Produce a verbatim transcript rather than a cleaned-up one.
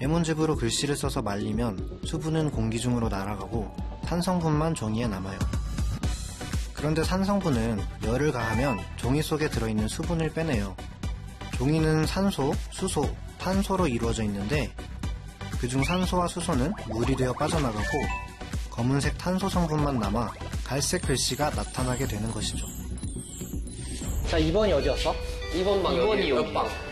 레몬즙으로 글씨를 써서 말리면 수분은 공기 중으로 날아가고 산성분만 종이에 남아요. 그런데 산성분은 열을 가하면 종이 속에 들어있는 수분을 빼내요. 종이는 산소, 수소, 탄소로 이루어져 있는데 그중 산소와 수소는 물이 되어 빠져나가고 검은색 탄소 성분만 남아 갈색 글씨가 나타나게 되는 것이죠. 자, 이 번이 어디였어? 이 번 방 이 번이 여기 여기. 옆방.